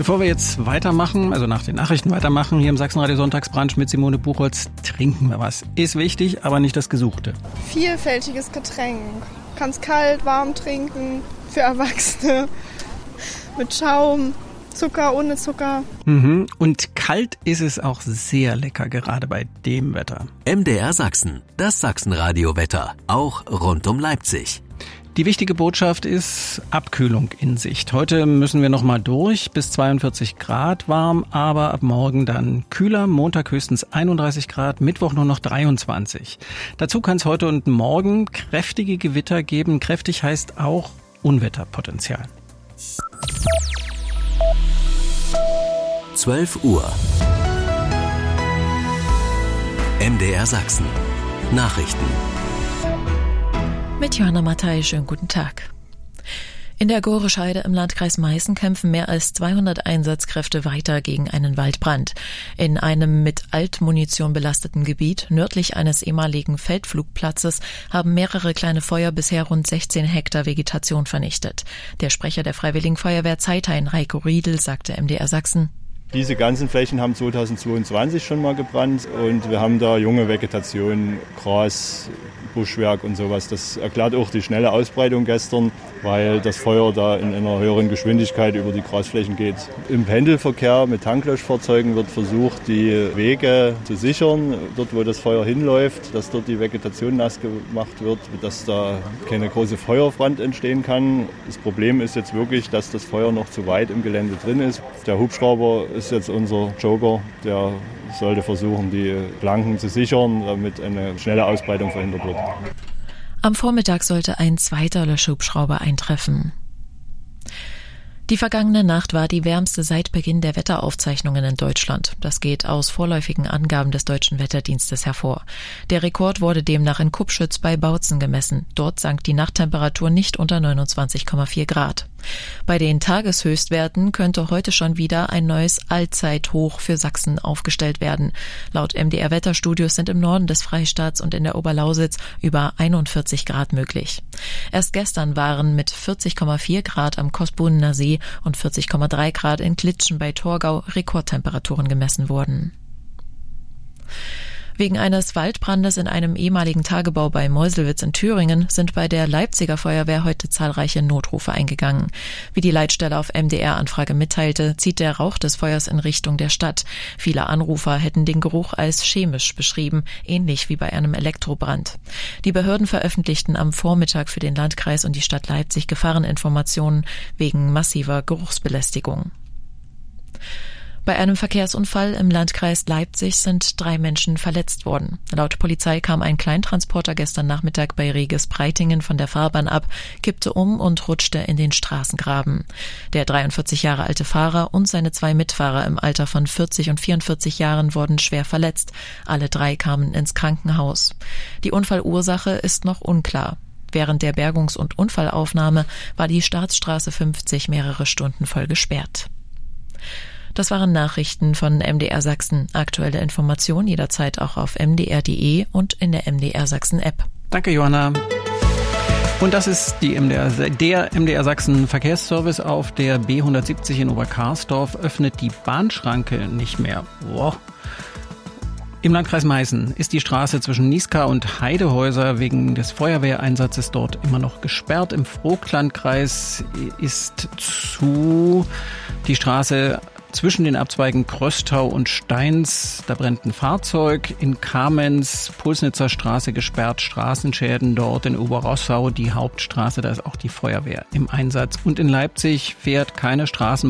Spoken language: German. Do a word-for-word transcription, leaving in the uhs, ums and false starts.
Bevor wir jetzt weitermachen, also nach den Nachrichten weitermachen, hier im Sachsenradio Sonntagsbrunch mit Simone Buchholz, trinken wir was. Ist wichtig, aber nicht das Gesuchte. Vielfältiges Getränk. Kannst kalt, warm trinken, für Erwachsene, mit Schaum, Zucker, ohne Zucker. Mhm. Und kalt ist es auch sehr lecker, gerade bei dem Wetter. M D R Sachsen, das Sachsenradio-Wetter, auch rund um Leipzig. Die wichtige Botschaft ist Abkühlung in Sicht. Heute müssen wir noch mal durch, bis zweiundvierzig Grad warm, aber ab morgen dann kühler, Montag höchstens einunddreißig Grad, Mittwoch nur noch dreiundzwanzig. Dazu kann es heute und morgen kräftige Gewitter geben. Kräftig heißt auch Unwetterpotenzial. zwölf Uhr. M D R Sachsen. Nachrichten. Mit Johanna Mattei, schönen guten Tag. In der Gorescheide im Landkreis Meißen kämpfen mehr als zweihundert Einsatzkräfte weiter gegen einen Waldbrand. In einem mit Altmunition belasteten Gebiet nördlich eines ehemaligen Feldflugplatzes haben mehrere kleine Feuer bisher rund sechzehn Hektar Vegetation vernichtet. Der Sprecher der Freiwilligen Feuerwehr Zeithain, Heiko Riedel, sagte M D R Sachsen: Diese ganzen Flächen haben zweitausendzweiundzwanzig schon mal gebrannt und wir haben da junge Vegetation, Gras, Buschwerk und sowas. Das erklärt auch die schnelle Ausbreitung gestern, weil das Feuer da in einer höheren Geschwindigkeit über die Grasflächen geht. Im Pendelverkehr mit Tanklöschfahrzeugen wird versucht, die Wege zu sichern, dort wo das Feuer hinläuft, dass dort die Vegetation nass gemacht wird, dass da keine große Feuerbrand entstehen kann. Das Problem ist jetzt wirklich, dass das Feuer noch zu weit im Gelände drin ist. Der Hubschrauber ist jetzt unser Joker, der sollte versuchen, die Planken zu sichern, damit eine schnelle Ausbreitung verhindert wird. Am Vormittag sollte ein zweiter Löschhubschrauber eintreffen. Die vergangene Nacht war die wärmste seit Beginn der Wetteraufzeichnungen in Deutschland. Das geht aus vorläufigen Angaben des Deutschen Wetterdienstes hervor. Der Rekord wurde demnach in Kupschütz bei Bautzen gemessen. Dort sank die Nachttemperatur nicht unter neunundzwanzig Komma vier Grad. Bei den Tageshöchstwerten könnte heute schon wieder ein neues Allzeithoch für Sachsen aufgestellt werden. Laut M D R Wetterstudios sind im Norden des Freistaats und in der Oberlausitz über einundvierzig Grad möglich. Erst gestern waren mit vierzig Komma vier Grad am Kosbunener See und vierzig Komma drei Grad in Klitschen bei Torgau Rekordtemperaturen gemessen worden. Wegen eines Waldbrandes in einem ehemaligen Tagebau bei Meuselwitz in Thüringen sind bei der Leipziger Feuerwehr heute zahlreiche Notrufe eingegangen. Wie die Leitstelle auf M D R-Anfrage mitteilte, zieht der Rauch des Feuers in Richtung der Stadt. Viele Anrufer hätten den Geruch als chemisch beschrieben, ähnlich wie bei einem Elektrobrand. Die Behörden veröffentlichten am Vormittag für den Landkreis und die Stadt Leipzig Gefahreninformationen wegen massiver Geruchsbelästigung. Bei einem Verkehrsunfall im Landkreis Leipzig sind drei Menschen verletzt worden. Laut Polizei kam ein Kleintransporter gestern Nachmittag bei Reges-Breitingen von der Fahrbahn ab, kippte um und rutschte in den Straßengraben. Der dreiundvierzig Jahre alte Fahrer und seine zwei Mitfahrer im Alter von vierzig und vierundvierzig Jahren wurden schwer verletzt. Alle drei kamen ins Krankenhaus. Die Unfallursache ist noch unklar. Während der Bergungs- und Unfallaufnahme war die Staatsstraße fünfzig mehrere Stunden voll gesperrt. Das waren Nachrichten von M D R Sachsen. Aktuelle Informationen jederzeit auch auf m d r punkt d e und in der M D R Sachsen App. Danke, Johanna. Und das ist die M D R, der M D R Sachsen Verkehrsservice. Auf der B hundertsiebzig in Oberkarsdorf öffnet die Bahnschranke nicht mehr. Wow. Im Landkreis Meißen ist die Straße zwischen Niska und Heidehäuser wegen des Feuerwehreinsatzes dort immer noch gesperrt. Im Vogtlandkreis ist zu die Straße zwischen den Abzweigen Kröstau und Steins, da brennt ein Fahrzeug. In Kamenz, Pulsnitzer Straße gesperrt, Straßenschäden dort. In Oberrossau die Hauptstraße, da ist auch die Feuerwehr im Einsatz. Und in Leipzig fährt keine Straßenbahn